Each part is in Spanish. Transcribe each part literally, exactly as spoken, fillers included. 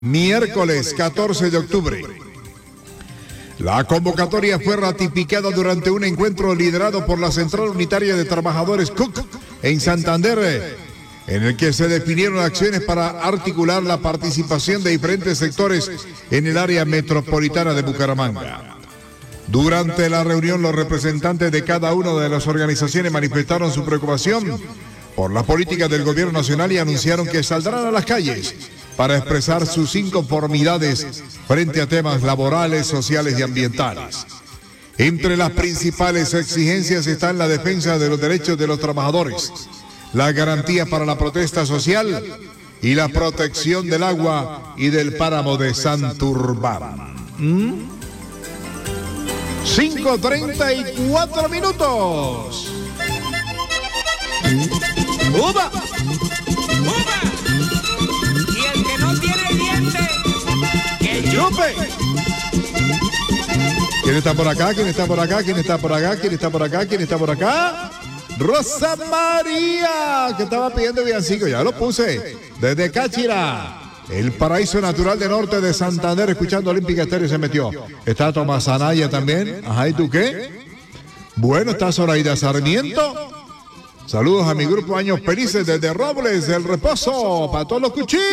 Miércoles catorce de octubre. La convocatoria fue ratificada durante un encuentro liderado por la Central Unitaria de Trabajadores Cook en Santander, en el que se definieron acciones para articular la participación de diferentes sectores en el área metropolitana de Bucaramanga. Durante la reunión, los representantes de cada una de las organizaciones manifestaron su preocupación por la política del gobierno nacional y anunciaron que saldrán a las calles para expresar sus inconformidades frente a temas laborales, sociales y ambientales. Entre las principales exigencias están la defensa de los derechos de los trabajadores, la garantía para la protesta social y la protección del agua y del páramo de Santurbán. ¿Mm? cinco treinta y cuatro minutos. ¡Uva! ¡Uva! Y el que no tiene dientes, que chupe. ¿Quién está por acá? ¿Quién está por acá? ¿Quién está por acá? ¿Quién está por acá? ¿Quién está por acá? Rosa María, que estaba pidiendo villancico, ya lo puse. Desde Cáchira, el paraíso natural de norte de Santander, escuchando Olímpica Estéreo, se metió. Está Tomás Anaya también. Ajá, ¿y tú qué? Bueno, está Zoraida Sarmiento. Saludos a mi grupo Años Felices desde Robles, El Reposo, para todos los cuchitos.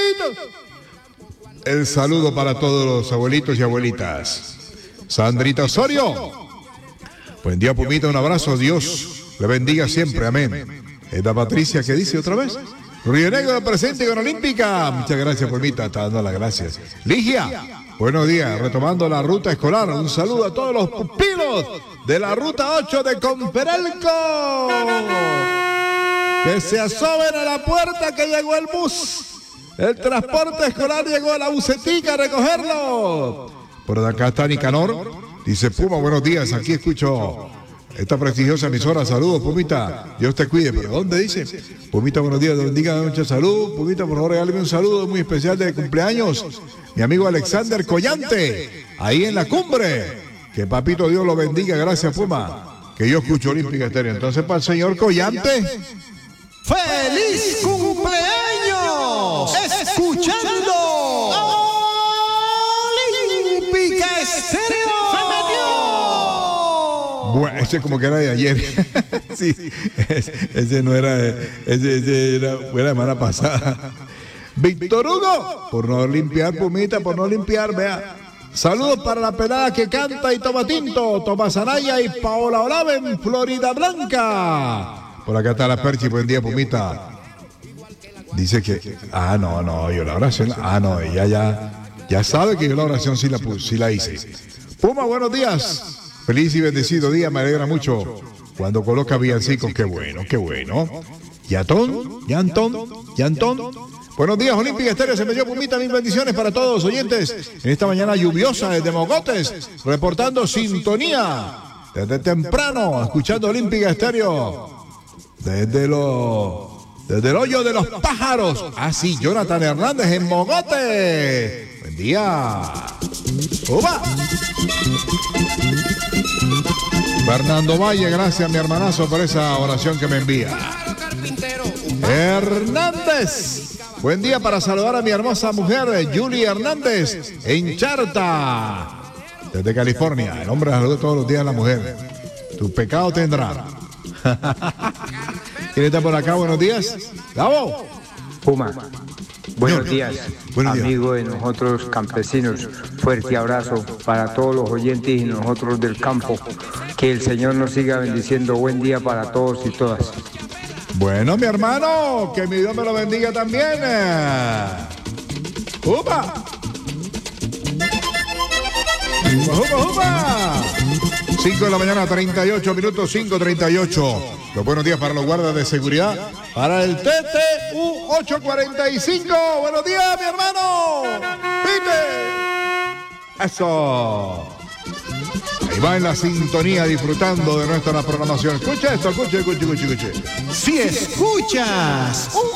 El saludo para todos los abuelitos y abuelitas. Sandrita Osorio. Buen día, Pumita, un abrazo. Dios le bendiga siempre, amén. Esta Patricia, ¿qué dice otra vez? Río Negro presente con Olímpica. Muchas gracias, Pumita, está dando las gracias. Ligia, buenos días, retomando la ruta escolar. Un saludo a todos los pupilos de la ruta ocho de Comperelco. Que se asomen a la puerta que llegó el bus. El transporte escolar llegó a la bucetica a recogerlo. Por acá está Nicanor. Dice, Puma, buenos días, aquí escucho esta prestigiosa emisora. Saludos, Pumita, Dios te cuide. ¿Pero dónde dice? Pumita, buenos días, te bendiga, mucha salud. Pumita, por favor, regálame un saludo muy especial de cumpleaños. Mi amigo Alexander Collante, ahí en la cumbre. Que papito Dios lo bendiga, gracias, Puma. Que yo escucho Olímpica Estéreo. Entonces, para el señor Collante, ¡feliz cumpleaños! Escuchando Olímpica Estéreo. bueno, ese como que era de ayer. Sí, ese, ese no era, ese, ese era, fue la semana pasada. Víctor Hugo, por no limpiar, Pumita, por no limpiar, vea. Saludos para la pelada que canta y toma tinto, Tomás Anaya y Paola Olave en Florida Blanca. Por acá está la Perchi, buen día, Pumita. Dice que, ah, no, no, yo la oración, ah, no, ella ya, ya sabe que yo la oración sí la, sí la hice. Puma, buenos días. Feliz y bendecido día, me alegra mucho cuando coloca villancicos, qué bueno, qué bueno. Yantón, Yantón, Yantón. Buenos días, Olímpica Estéreo, se me dio Pumita, mil bendiciones para todos los oyentes. En esta mañana lluviosa desde Mogotes, reportando sintonía desde temprano, escuchando Olímpica Estéreo. Desde los, desde el hoyo de los pájaros. Ah, sí, Jonathan Hernández en Mogotes. Buen día. ¡Uva! Fernando Valle, gracias mi hermanazo por esa oración que me envía. Hernández, buen día para saludar a mi hermosa mujer, Julie Hernández, en Charta, desde California. El hombre saluda todos los días a la mujer. Tu pecado tendrá. ¿Quién está por acá? Buenos días. Gabo. Puma. Buenos Yo, días, buenos días, amigo de nosotros campesinos. Fuerte abrazo para todos los oyentes y nosotros del campo. Que el Señor nos siga bendiciendo. Buen día para todos y todas. Bueno, mi hermano, que mi Dios me lo bendiga también. ¡Upa! ¡Upa, upa, upa! cinco de la mañana, treinta y ocho minutos, cinco treinta y ocho. Los buenos días para los guardas de seguridad. Para el T T U ocho cuarenta y cinco. Buenos días, mi hermano. ¡Vite! Eso. Ahí va en la sintonía disfrutando de nuestra programación. Escucha esto, escucha, escucha, escucha, escucha. Si escuchas